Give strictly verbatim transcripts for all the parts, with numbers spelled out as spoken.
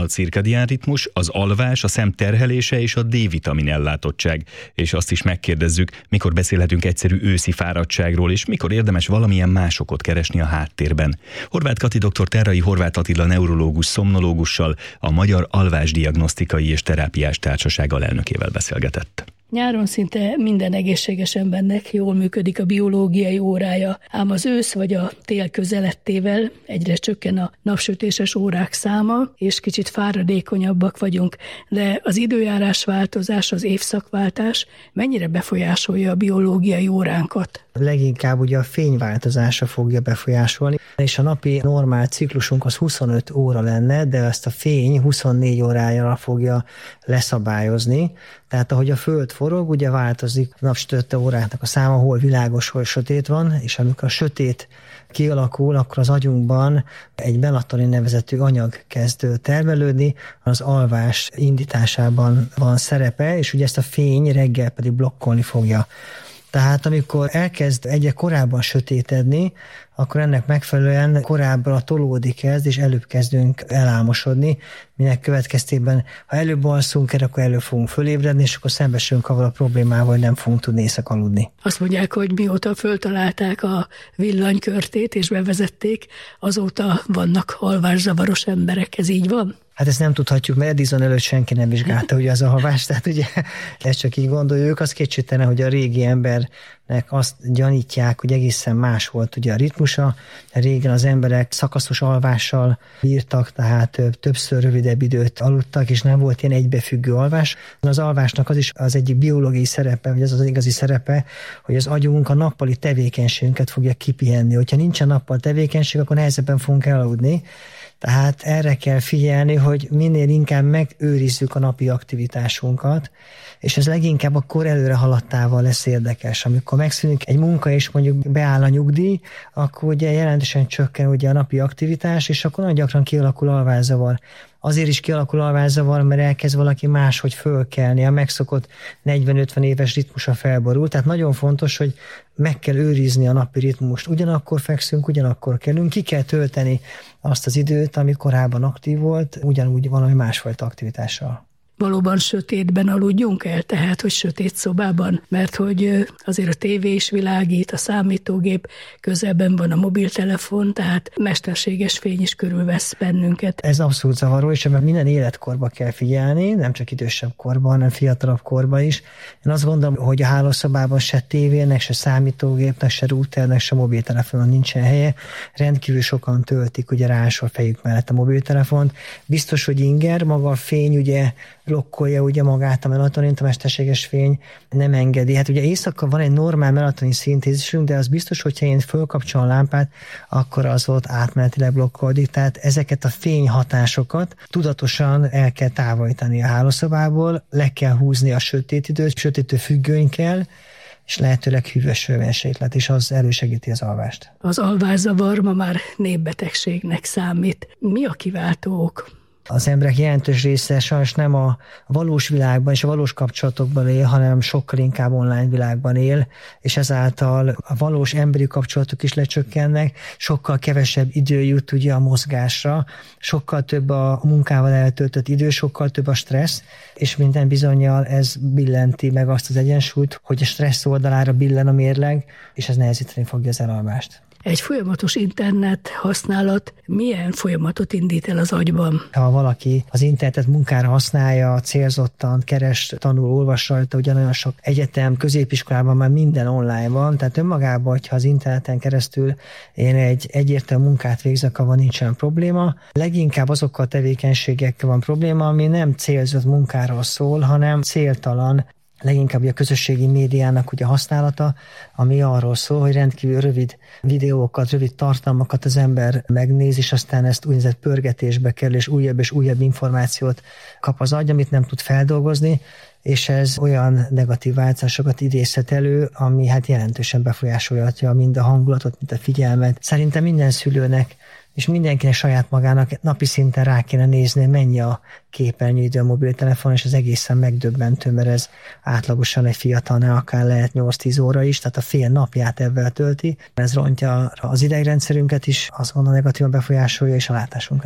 a cirkadián ritmus, az alvás, a szem terhelése és a D-vitamin ellátottság. És azt is megkérdezzük, mikor beszélhetünk egyszerű őszi fáradtságról, és mikor érdemes valamilyen más okot keresni a háttérben. Horváth Kati doktor Terrai Horváth Attila neurológus szomnológussal, a Magyar Alvásdiagnosztikai és Terápiás Társaság alelnökével beszélgetett. Nyáron szinte minden egészséges embernek jól működik a biológiai órája, ám az ősz vagy a tél közelettével egyre csökken a napsütéses órák száma, és kicsit fáradékonyabbak vagyunk, de az időjárás változás, az évszakváltás mennyire befolyásolja a biológiai óránkat? Leginkább ugye a fényváltozása fogja befolyásolni, és a napi normál ciklusunk az huszonöt óra lenne, de ezt a fény huszonnégy órájára fogja leszabályozni. Tehát ahogy a Föld forog, ugye változik a napsütötte óráknak a száma, hol világos, hol sötét van, és amikor a sötét kialakul, akkor az agyunkban egy melatonin nevezetű anyag kezd termelődni, az alvás indításában van szerepe, és ugye ezt a fény reggel pedig blokkolni fogja. Tehát amikor elkezd egyre korábban sötétedni, akkor ennek megfelelően korábbra tolódik kezd, és előbb kezdünk elálmosodni, minek következtében, ha előbb alszunk el, akkor előbb fogunk fölébredni, és akkor szembesülünk avval a problémával, hogy nem fogunk tudni éjszaka aludni. Azt mondják, hogy mióta föltalálták a villanykörtét és bevezették, azóta vannak alvászavaros emberek. Ez így van? Hát ezt nem tudhatjuk, mert Edison előtt senki nem vizsgálta ugye az alvást, tehát ugye ezt csak így gondoljuk, az kétségtelen, hogy a régi embernek azt gyanítják, hogy egészen más volt ugye a ritmusa. Régen az emberek szakaszos alvással bírtak, tehát többször rövidebb időt aludtak, és nem volt ilyen egybefüggő alvás. Az alvásnak az is az egyik biológiai szerepe, vagy az az igazi szerepe, hogy az agyunk a nappali tevékenységünket fogja kipihenni. Hogyha nincsen nappal tevékenység, akkor nehezebben fogunk elaludni. Tehát erre kell figyelni, hogy minél inkább megőrizzük a napi aktivitásunkat, és ez leginkább a kor előre haladtával lesz érdekes. Amikor megszűnik egy munka, és mondjuk beáll a nyugdíj, akkor ugye jelentősen csökken ugye a napi aktivitás, és akkor nagyon gyakran kialakul alvászavar. Azért is kialakul alvászavar, mert elkezd valaki máshogy fölkelni, a megszokott negyven-ötven éves ritmusa felborul. Tehát nagyon fontos, hogy meg kell őrizni a napi ritmust. Ugyanakkor fekszünk, ugyanakkor kelünk, ki kell tölteni azt az időt, ami korábban aktív volt, ugyanúgy valami másfajta aktivitással. Valóban sötétben aludjunk el, tehát, hogy sötét szobában, mert hogy azért a tévé is világít, a számítógép, közelben van a mobiltelefon, tehát mesterséges fény is körülvesz bennünket. Ez abszolút zavaró, és ebben minden életkorba kell figyelni, nem csak idősebb korban, hanem fiatalabb korban is. Én azt gondolom, hogy a hálószobában se tévének, se számítógépnek, se routernek, se mobiltelefonon nincsen helye. Rendkívül sokan töltik ugye rásul a fejük mellett a mobiltelefont. Biztos, hogy inger, maga a fény ugye blokkolja ugye magát a melatonint, a mesterséges fény nem engedi. Hát ugye éjszaka van egy normál melatonin szintézisünk, de az biztos, hogyha én fölkapcsolom a lámpát, akkor az ott átmenetileg blokkolódik. Tehát ezeket a fényhatásokat tudatosan el kell távolítani a hálószobából, le kell húzni a sötét időt, sötétő függöny kell, és lehetőleg hűvös hőmérséklet, és az elősegíti az alvást. Az alvászavar ma már népbetegségnek számít. Mi a kiváltó ok? Az emberek jelentős része sajnos nem a valós világban és a valós kapcsolatokban él, hanem sokkal inkább online világban él, és ezáltal a valós emberi kapcsolatok is lecsökkennek, sokkal kevesebb idő jut ugye a mozgásra, sokkal több a munkával eltöltött idő, sokkal több a stressz, és minden bizonnyal ez billenti meg azt az egyensúlyt, hogy a stressz oldalára billen a mérleg, és ez nehezíteni fogja az elalvást. Egy folyamatos internet használat milyen folyamatot indít el az agyban? Ha valaki az internetet munkára használja, célzottan keres, tanul, olvas rajta, ugye nagyon sok egyetem, középiskolában már minden online van, tehát önmagában, hogyha az interneten keresztül én egy egyértelmű munkát végzek, abban nincsen probléma. Leginkább azokkal a tevékenységekkel van probléma, ami nem célzott munkáról szól, hanem céltalan, leginkább a közösségi médiának ugye használata, ami arról szól, hogy rendkívül rövid videókat, rövid tartalmakat az ember megnéz, és aztán ezt úgynevezett pörgetésbe kerül, és újabb és újabb információt kap az agy, amit nem tud feldolgozni, és ez olyan negatív változásokat idézhet elő, ami hát jelentősen befolyásolhatja mind a hangulatot, mint a figyelmet. Szerintem minden szülőnek és mindenkinek saját magának napi szinten rá kéne nézni, mennyi a képernyőidő a mobiltelefon, és az egészen megdöbbentő, mert ez átlagosan egy fiatalnál akár lehet nyolc-tíz óra is, tehát a fél napját ebben tölti. Ez rontja az idegrendszerünket is, azt gondolom negatívan befolyásolja, és a látásunkat is.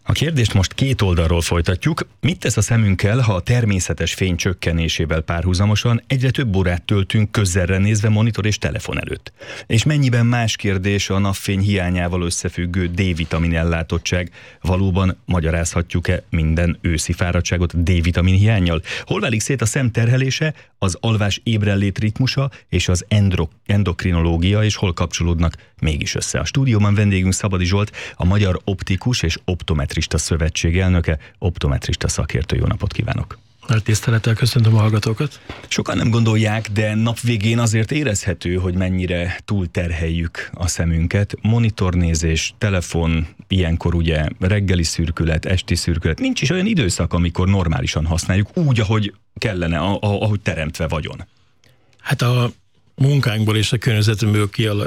A kérdést most két oldalról folytatjuk. Mit tesz a szemünkkel, ha a természetes fény csökkenésével párhuzamosan egyre több órát töltünk közelre nézve monitor és telefon előtt? És mennyiben más kérdés a napfény hiányával összefüggő D-vitamin ellátottság? Valóban magyarázhatjuk-e minden őszi fáradtságot D-vitamin hiánnyal? Hol válik szét a szem terhelése, az alvás ébrenlét ritmusa és az endro- endokrinológia, és hol kapcsolódnak mégis össze? A stúdióban vendégünk Szabadi Zsolt, a Magyar Optikus és Optometrista Szövetség elnöke, optometrista szakértő. Jó napot kívánok! Nagy tisztelettel köszöntöm a hallgatókat. Sokan nem gondolják, de nap végén azért érezhető, hogy mennyire túlterheljük a szemünket. Monitornézés, telefon, ilyenkor ugye reggeli szürkület, esti szürkület. Nincs is olyan időszak, amikor normálisan használjuk, úgy, ahogy kellene, ahogy teremtve vagyon. Hát a munkánkból és a környezetünkből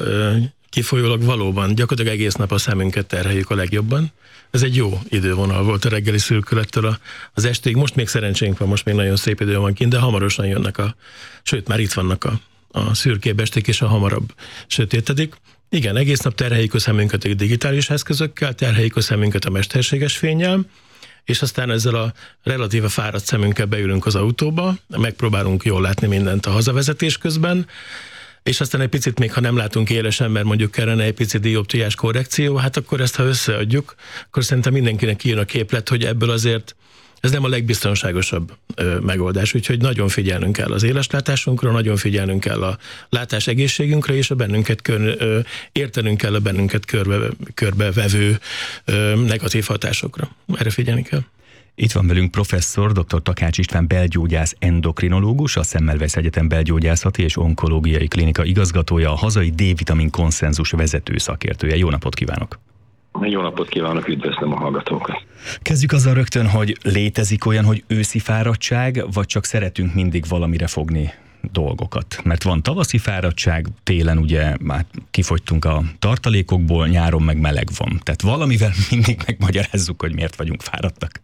kifolyólag valóban gyakorlatilag egész nap a szemünket terheljük a legjobban. Ez egy jó idővonal volt a reggeli szürkülettől az estig. Most még szerencsénk van, most még nagyon szép idő van kint, de hamarosan jönnek a, sőt már itt vannak a, a szürkébb esték, és a hamarabb sötétedik. Igen, egész nap terheljük a szemünket a digitális eszközökkel, terheljük a szemünket a mesterséges fénnyel, és aztán ezzel a relatíve fáradt szemünkkel beülünk az autóba, megpróbálunk jól látni mindent a hazavezetés közben, és aztán egy picit még, ha nem látunk élesen, mert mondjuk kellene egy picit dioptriás korrekció, hát akkor ezt, ha összeadjuk, akkor szerintem mindenkinek kijön a képlet, hogy ebből azért ez nem a legbiztonságosabb ö, megoldás, úgyhogy nagyon figyelnünk kell az éleslátásunkra, nagyon figyelnünk kell a látás egészségünkre, és a bennünket kör, ö, értenünk kell a bennünket körbe, körbevevő ö, negatív hatásokra. Erre figyelni kell. Itt van velünk professzor dr. Takács István belgyógyász endokrinológus, a Semmelweis Egyetem belgyógyászati és onkológiai klinika igazgatója, a hazai D-vitamin konszenzus vezető szakértője. Jó napot kívánok! Jó napot kívánok, üdvözlöm a hallgatókat! Kezdjük azzal rögtön, hogy létezik olyan, hogy őszi fáradtság, vagy csak szeretünk mindig valamire fogni dolgokat? Mert van tavaszi fáradtság, télen ugye már kifogytunk a tartalékokból, nyáron meg meleg van. Tehát valamivel mindig megmagyarázzuk, hogy miért vagyunk fáradtak.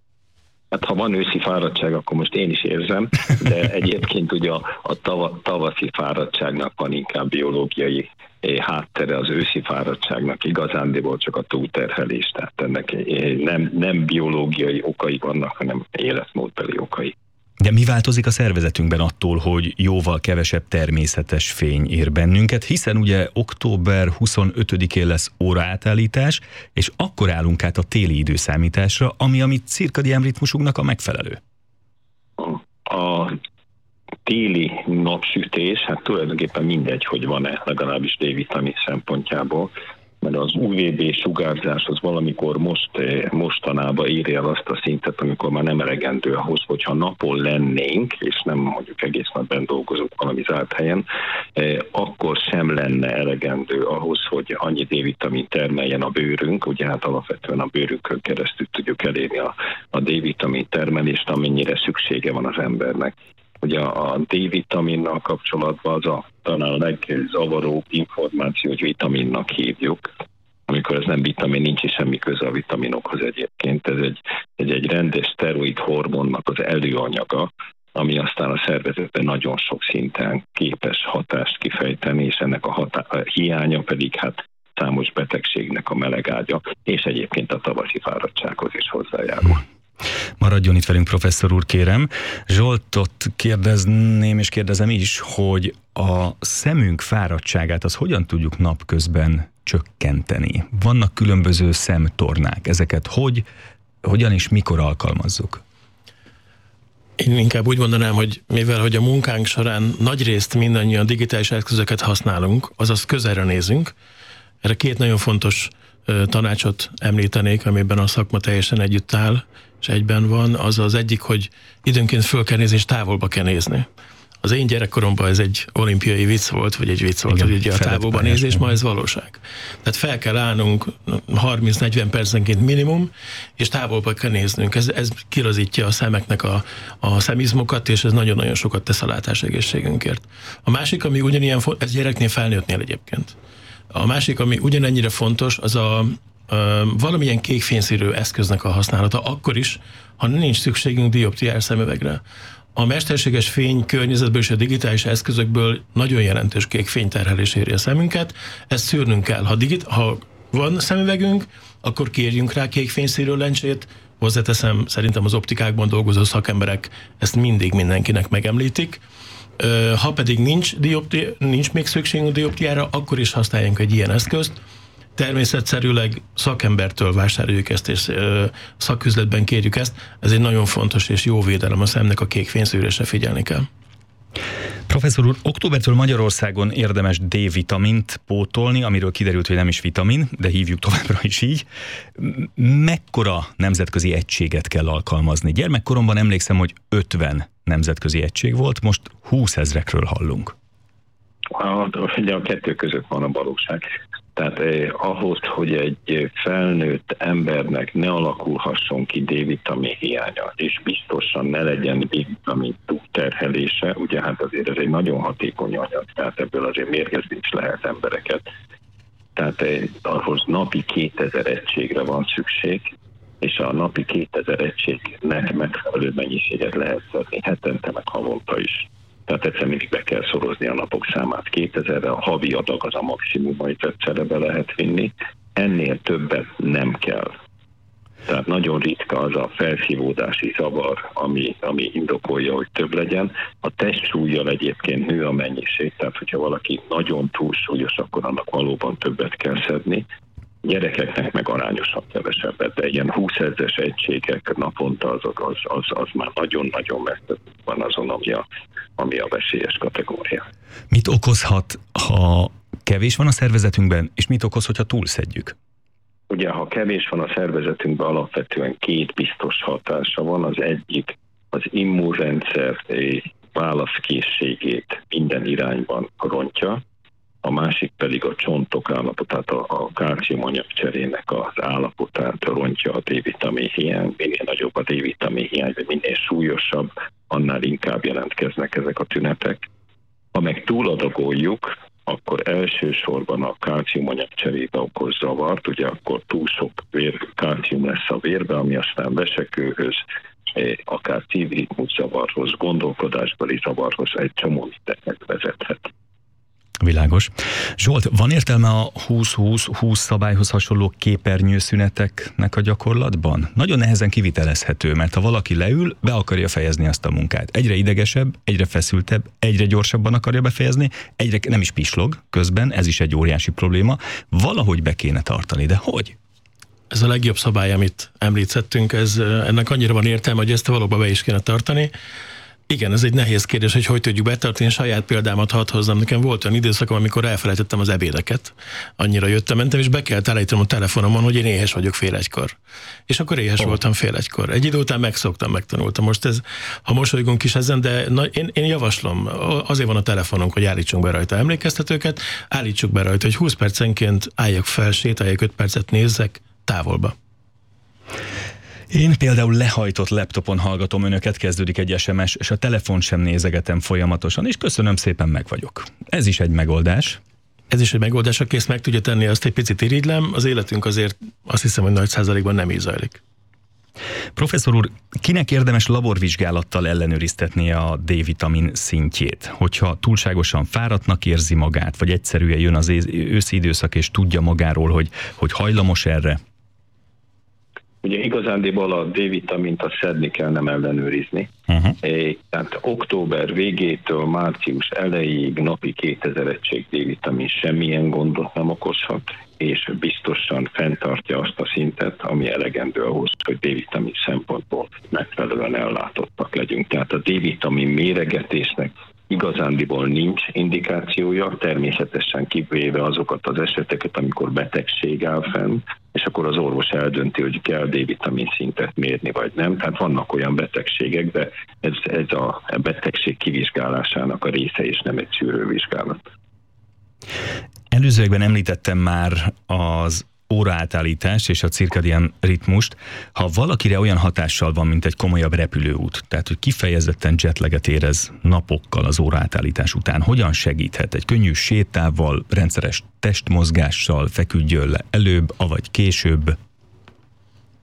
Hát ha van őszi fáradtság, akkor most én is érzem, de egyébként ugye a, a tava, tavaszi fáradtságnak van inkább biológiai háttere, az őszi fáradtságnak igazándiból csak a túlterhelés, tehát ennek nem, nem biológiai okai vannak, hanem életmódbeli okai. De mi változik a szervezetünkben attól, hogy jóval kevesebb természetes fény ér bennünket, hiszen ugye október huszonötödikén lesz óraátállítás, és akkor állunk át a téli időszámításra, ami a mi cirkadián ritmusunknak a megfelelő. A téli napsütés, hát tulajdonképpen mindegy, hogy van-e, legalábbis D-vitamin szempontjából, mert az u vé bé sugárzás az valamikor most, mostanában érje el azt a szintet, amikor már nem elegendő ahhoz, hogyha napon lennénk, és nem mondjuk egész nap bent dolgozunk valami zárt helyen, akkor sem lenne elegendő ahhoz, hogy annyi D-vitamin termeljen a bőrünk, ugye hát alapvetően a bőrünkön keresztül tudjuk elérni a, a D-vitamin termelést, amennyire szüksége van az embernek. Ugye a D-vitaminnal kapcsolatban az a talán a legzavaróbb információ, hogy vitaminnak hívjuk, amikor ez nem vitamin, nincs is semmi köze a vitaminokhoz egyébként. Ez egy, egy, egy rendes szteroid hormonnak az előanyaga, ami aztán a szervezetben nagyon sok szinten képes hatást kifejteni, és ennek a, hatá- a hiánya pedig hát számos betegségnek a melegágya, és egyébként a tavaszi fáradtsághoz is hozzájárul. Maradjon itt velünk, professzor úr, kérem. Zsoltot kérdezném, és kérdezem is, hogy a szemünk fáradtságát az hogyan tudjuk napközben csökkenteni? Vannak különböző szemtornák, ezeket hogy, hogyan és mikor alkalmazzuk? Én inkább úgy mondanám, hogy mivel hogy a munkánk során nagyrészt mindannyian digitális eszközöket használunk, azaz közelre nézünk, erre két nagyon fontos tanácsot említenék, amiben a szakma teljesen együtt áll, és egyben van, az az egyik, hogy időnként föl kell nézni, és távolba kell nézni. Az én gyerekkoromban ez egy olimpiai vicc volt, vagy egy vicc volt, igen, hogy ugye a távolba nézés, ma ez valóság. Tehát fel kell állnunk harminc-negyven percenként minimum, és távolba kell néznünk. Ez, ez kilazítja a szemeknek a, a szemizmokat, és ez nagyon-nagyon sokat tesz a látásegészségünkért. A másik, ami ugyanilyen fontos, ez gyereknél, felnőttnél egyébként. A másik, ami ugyanennyire fontos, az a valamilyen kékfényszínű eszköznek a használata, akkor is, ha nincs szükségünk dioptriás szemüvegre. A mesterséges fény környezetből és a digitális eszközökből nagyon jelentős kék fényterhelés éri a szemünket, ezt szűrnünk kell. Ha, digit, ha van szemüvegünk, akkor kérjünk rá kék fényszínű lencsét. Hozzáteszem, szerintem az optikákban dolgozó szakemberek ezt mindig mindenkinek megemlítik. Ha pedig nincs, diopti, nincs még szükségünk dioptiára, akkor is használjunk egy ilyen eszközt. Természetszerűleg szakembertől vásároljuk ezt, és szaküzletben kérjük ezt. Ez egy nagyon fontos és jó védelem a szemnek, a kék fényszűrésre figyelni kell. Professzor úr, októbertől Magyarországon érdemes D-vitamint pótolni, amiről kiderült, hogy nem is vitamin, de hívjuk továbbra is így. Mekkora nemzetközi egységet kell alkalmazni? Gyermekkoromban emlékszem, hogy ötven nemzetközi egység volt, most húszezrekről hallunk. A, ugye a kettő között van a valóság. Tehát eh, ahhoz, hogy egy felnőtt embernek ne alakulhasson ki D-vitamin hiánya, és biztosan ne legyen D-vitamin túlterhelése, ugye hát azért ez egy nagyon hatékony anyag, tehát ebből azért mérgezni is lehet embereket. Tehát eh, ahhoz napi kétezer egységre van szükség, és a napi kétezer egységnek megfelelő mennyiséget lehet szedni hetente, meg havonta is. Tehát egyszer mindig be kell szorozni a napok számát kétezerre, a havi adag az a maximum, amit egyszerre be lehet vinni. Ennél többet nem kell. Tehát nagyon ritka az a felszívódási zavar, ami, ami indokolja, hogy több legyen. A testsúllyal egyébként nő a mennyiség, tehát hogyha valaki nagyon túlsúlyos, akkor annak valóban többet kell szedni. Gyerekeknek meg arányosan kevesebbet, de ilyen húszezres egységek naponta az, az, az, az már nagyon-nagyon messze van azon, ami a, ami a veszélyes kategória. Mit okozhat, ha kevés van a szervezetünkben, és mit okoz, hogyha túlszedjük? Ugye, ha kevés van a szervezetünkben, alapvetően két biztos hatása van. Az egyik az immunrendszer válaszkészségét minden irányban rontja, a másik pedig a csontok állapotát, a, a kálciumanyag cserének az állapotát rontja a D-vitamin hiány. Minél nagyobb a D-vitamin hiány, vagy minél súlyosabb, annál inkább jelentkeznek ezek a tünetek. Ha meg túladagoljuk, akkor elsősorban a kálciumanyag cserébe okoz zavart, ugye akkor túl sok vér, kálcium lesz a vérbe, ami aztán vesekőhöz, akár szívritmus zavarhoz, gondolkodásbeli zavarhoz egy csomó mindennek vezethet. Világos. Zsolt, van értelme a húsz-húsz-húsz szabályhoz hasonló képernyőszüneteknek a gyakorlatban? Nagyon nehezen kivitelezhető, mert ha valaki leül, be akarja fejezni azt a munkát. Egyre idegesebb, egyre feszültebb, egyre gyorsabban akarja befejezni, egyre nem is pislog közben, ez is egy óriási probléma. Valahogy be kéne tartani, de hogy? Ez a legjobb szabály, amit említettünk, ez, ennek annyira van értelme, hogy ezt valóban be is kéne tartani. Igen, ez egy nehéz kérdés, hogy hogy tudjuk betartani. Saját példámat hadd hozzam. Nekem volt olyan időszakom, amikor elfelejtettem az ebédeket. Annyira jöttem, mentem, és be kellett állítanom a telefonomon, hogy én éhes vagyok fél egykor. És akkor éhes oh. voltam fél egykor. Egy idő után megszoktam, megtanultam. Most ez, ha mosolygunk is ezen, de na, én, én javaslom, azért van a telefonunk, hogy állítsunk be rajta emlékeztetőket, állítsuk be rajta, hogy húsz percenként álljak fel, sétáljak, öt percet nézzek távolba. Én például lehajtott laptopon hallgatom önöket, kezdődik egy es em es, és a telefon sem nézegetem folyamatosan, és köszönöm szépen, meg vagyok. Ez is egy megoldás. Ez is egy megoldás, aki ezt meg tudja tenni, azt egy picit irigylem. Az életünk azért azt hiszem, hogy nagy százalékban nem így zajlik. Professzor úr, kinek érdemes laborvizsgálattal ellenőriztetnie a D-vitamin szintjét? Hogyha túlságosan fáradtnak érzi magát, vagy egyszerűen jön az őszi időszak, és tudja magáról, hogy, hogy hajlamos erre? Ugye igazándiból a D-vitamint azt szedni kell, nem ellenőrizni. Uh-huh. É, tehát október végétől március elejéig napi kétezer egység D-vitamin semmilyen gondot nem okozhat, és biztosan fenntartja azt a szintet, ami elegendő ahhoz, hogy D-vitamin szempontból megfelelően ellátottak legyünk. Tehát a D-vitamin méregetésnek igazándiból nincs indikációja, természetesen kivéve azokat az eseteket, amikor betegség áll fenn, és akkor az orvos eldönti, hogy kell D-vitamin szintet mérni, vagy nem. Tehát vannak olyan betegségek, de ez, ez a betegség kivizsgálásának a része, és nem egy szűrővizsgálat. Előzőekben említettem már az óraátállítást és a cirkadián ritmust. Ha valakire olyan hatással van, mint egy komolyabb repülőút, tehát hogy kifejezetten jetlaget érez napokkal az óraátállítás után, hogyan segíthet? Egy könnyű sétával, rendszeres testmozgással feküdjön le előbb, avagy később?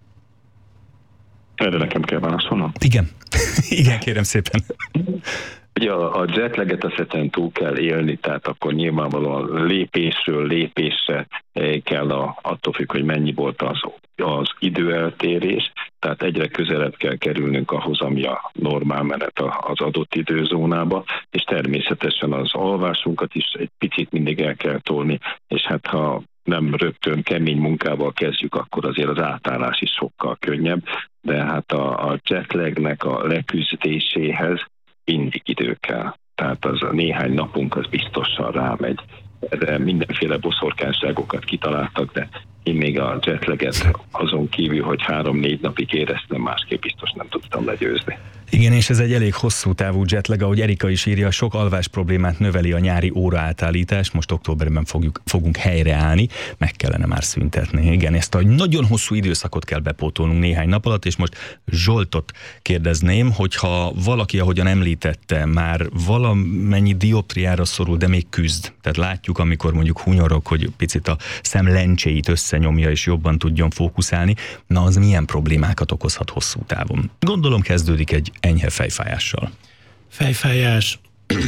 Erre nekem kell válaszolnom. Igen. Igen, kérem szépen. Ugye a, a jetlaget azt egyszerűen túl kell élni, tehát akkor nyilvánvalóan lépésről lépésre kell, a, attól függ, hogy mennyi volt az, az időeltérés, tehát egyre közelebb kell kerülnünk ahhoz, ami a normál menet az adott időzónába, és természetesen az alvásunkat is egy picit mindig el kell tolni, és hát ha nem rögtön kemény munkával kezdjük, akkor azért az átállás is sokkal könnyebb, de hát a, a jetlagnek a leküzdéséhez mindig idő kell. Tehát az a néhány napunk az biztosan rámegy. Erre mindenféle boszorkánságokat kitaláltak, de én még a jetlaget azon kívül, hogy három-négy napig éreztem, másképp biztos nem tudtam legyőzni. Igen, és ez egy elég hosszú távú jetlag, ahogy Erika is írja, sok alvás problémát növeli a nyári óraátállítás, most októberben fogjuk, fogunk helyreállni, meg kellene már szüntetni. Igen, ezt a nagyon hosszú időszakot kell bepótolnunk néhány nap alatt, és most Zsoltot kérdezném, hogyha valaki, ahogyan említette, már valamennyi dioptriára szorul, de még küzd. Tehát látjuk, amikor mondjuk hunyorog, hogy picit a szemlencséit összenyomja, és jobban tudjon fókuszálni, na az milyen problémákat okozhat hosszú távon? Gondolom kezdődik egy enyhe fejfájással. Fejfájás,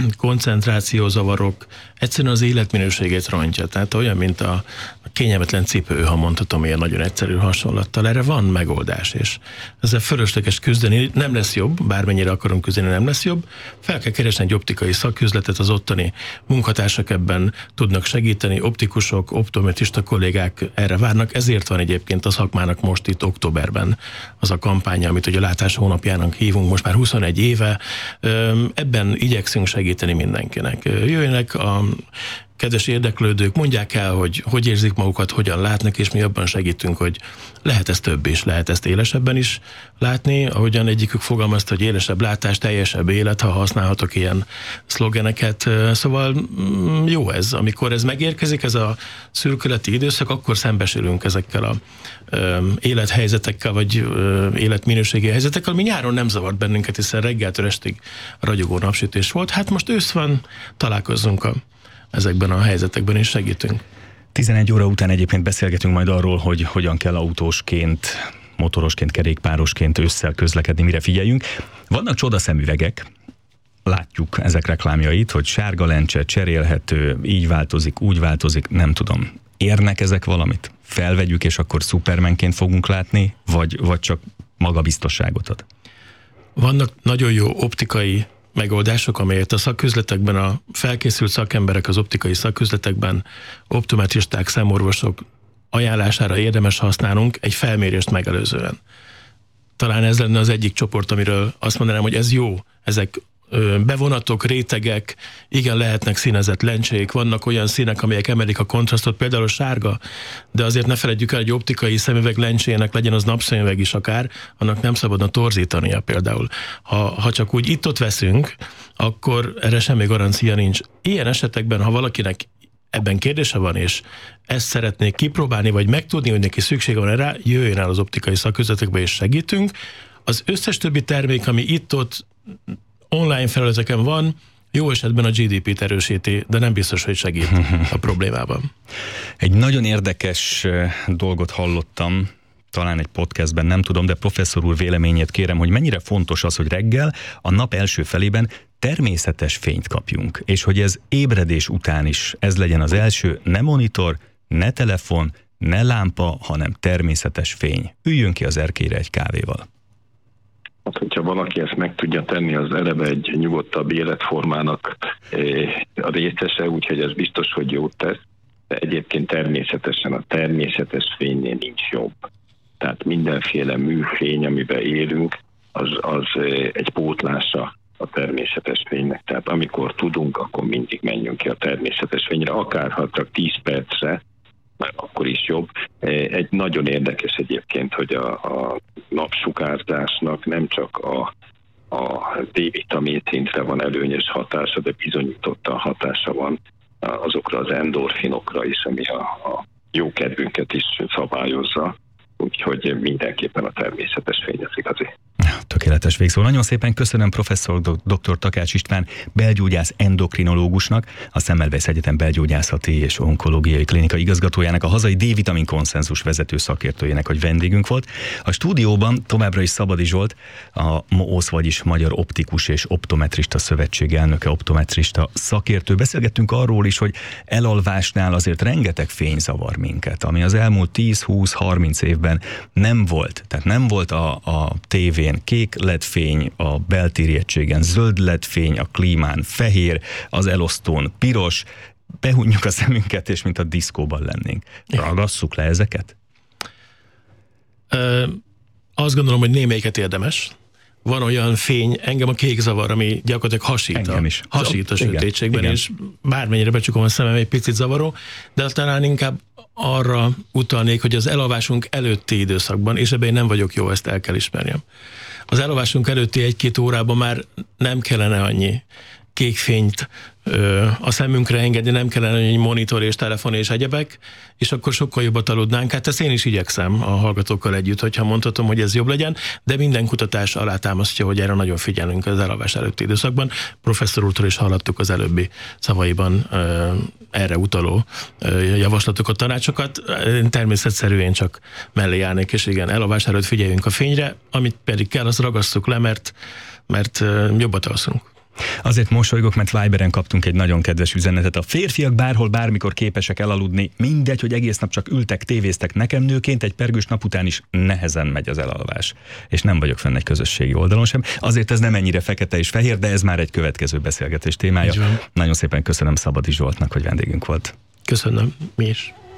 koncentrációzavarok, egyszerűen az életminőségét rontja. Tehát olyan, mint a, a kényelmetlen cipő, ha mondhatom ilyen nagyon egyszerű hasonlattal. Erre van megoldás, és ezzel fölösleges küzdeni nem lesz jobb, bármennyire akarunk küzdeni, nem lesz jobb. Fel kell keresni egy optikai szaküzletet, az ottani munkatársak ebben tudnak segíteni, optikusok, optometrista kollégák erre várnak, ezért van egyébként a szakmának most itt októberben az a kampánya, amit ugye a látás hónapjának hívunk, most már huszonegy éve. Ebben igyekszünk segíteni mindenkinek. Jöjjenek a kedves érdeklődők, mondják el, hogy hogy érzik magukat, hogyan látnak, és mi abban segítünk, hogy lehet ezt több is, lehet ezt élesebben is látni, ahogyan egyikük fogalmazta, hogy élesebb látás, teljesebb élet, ha használhatok ilyen szlogeneket. Szóval jó ez, amikor ez megérkezik, ez a szürkületi időszak, akkor szembesülünk ezekkel a ö, élethelyzetekkel, vagy ö, életminőségi helyzetekkel, ami nyáron nem zavart bennünket, hiszen reggeltől estig ragyogó napsütés volt. Hát most ősz van, találkozzunk a ezekben a helyzetekben is segítünk. tizenegy óra után egyébként beszélgetünk majd arról, hogy hogyan kell autósként, motorosként, kerékpárosként ősszel közlekedni, mire figyeljünk. Vannak csodaszemüvegek, látjuk ezek reklámjait, hogy sárga lencse, cserélhető, így változik, úgy változik, nem tudom. Érnek ezek valamit? Felvegyük, és akkor szupermenként fogunk látni, vagy, vagy csak magabiztosságot ad? Vannak nagyon jó optikai megoldások, amelyet a szaküzletekben a felkészült szakemberek az optikai szaküzletekben, optometristák, szemorvosok ajánlására érdemes használnunk egy felmérést megelőzően. Talán ez lenne az egyik csoport, amiről azt mondanám, hogy ez jó, ezek bevonatok, rétegek, igen, lehetnek színezett lencsék, vannak olyan színek, amelyek emelik a kontrasztot, például a sárga, de azért ne feledjük el, hogy optikai szemüveg lencsének legyen az napszemüveg is akár, annak nem szabadna torzítania például. Ha, ha csak úgy itt-ott veszünk, akkor erre semmi garancia nincs. Ilyen esetekben, ha valakinek ebben kérdése van, és ezt szeretnék kipróbálni, vagy megtudni, hogy neki szükség van erre, jöjjön el az optikai szaküzletekbe, és segítünk. Az összes többi termék, ami itt-ott online felületeken van, jó esetben a gé dé pét erősíti, de nem biztos, hogy segít a problémában. Egy nagyon érdekes dolgot hallottam, talán egy podcastben, nem tudom, de professzor úr véleményét kérem, hogy mennyire fontos az, hogy reggel a nap első felében természetes fényt kapjunk, és hogy ez ébredés után is ez legyen az első, ne monitor, ne telefon, ne lámpa, hanem természetes fény. Üljön ki az erkélyre egy kávéval. Hát, hogyha valaki ezt meg tudja tenni, az eleve egy nyugodtabb életformának a részese, úgyhogy ez biztos, hogy jót tesz. De egyébként természetesen a természetes fénynél nincs jobb. Tehát mindenféle műfény, amiben élünk, az, az egy pótlása a természetes fénynek. Tehát amikor tudunk, akkor mindig menjünk ki a természetes fényre, akár ha csak tíz percre, akkor is jobb. Egy nagyon érdekes egyébként, hogy a, a napsugárzásnak nem csak a, a D-vitamin szintre van előnyös hatása, de bizonyítottan hatása van azokra az endorfinokra is, ami a, a jó kedvünket is szabályozza. Úgyhogy mindenképpen a természetes fény az igazi. Tökéletes. tökéletes végszó. Nagyon szépen köszönöm professzor dr. Takács István belgyógyász endokrinológusnak, a Semmelweis Egyetem belgyógyászati és onkológiai klinika igazgatójának, a hazai D-vitamin konszenzus vezető szakértőjének, hogy vendégünk volt. A stúdióban továbbra is Szabady Zsolt, a MOOSZ, vagyis Magyar Optikus és Optometrista Szövetség elnöke, optometrista szakértő. Beszélgettünk arról is, hogy elalvásnál azért rengeteg fény zavar minket, ami az elmúlt tíz, húsz, harminc évben nem volt. Tehát nem volt a, a tévén kék ledfény, a beltéri egységen zöld ledfény, a klímán fehér, az elosztón piros, behunjuk a szemünket, és mint a diszkóban lennénk. Ragasszuk le ezeket? Ö, azt gondolom, hogy némelyiket érdemes. Van olyan fény, engem a kék zavar, ami gyakorlatilag hasít a, hasít a sötétségben, igen, és bármennyire becsukom a szemem, egy picit zavaró, de talán inkább arra utalnék, hogy az elalvásunk előtti időszakban, és ebben én nem vagyok jó, ezt el kell ismerjem. Az elalvásunk előtti egy-két órában már nem kellene annyi kék fényt ö, a szemünkre engedni, nem kellene annyi monitor és telefon és egyebek, és akkor sokkal jobbat aludnánk. Hát ezt én is igyekszem a hallgatókkal együtt, hogyha mondhatom, hogy ez jobb legyen, de minden kutatás alátámasztja, hogy erre nagyon figyelünk az elalvás előtti időszakban. Professzor úrtól is hallottuk az előbbi szavaiban ö, erre utaló ö, javaslatokat, tanácsokat. Én természetszerűen csak mellé állnék, és igen, elalvás előtt figyeljünk a fényre, amit pedig kell, azt ragasszuk le, mert, mert ö, jobbat alszunk. Azért mosolygok, mert Viberen kaptunk egy nagyon kedves üzenetet. A férfiak bárhol, bármikor képesek elaludni, mindegy, hogy egész nap csak ültek, tévéztek. Nekem nőként egy pergős nap után is nehezen megy az elalvás. És nem vagyok fenn egy közösségi oldalon sem. Azért ez nem ennyire fekete és fehér, de ez már egy következő beszélgetés témája. Nagyon szépen köszönöm Szabady Zsoltnak, hogy vendégünk volt. Köszönöm, mi is.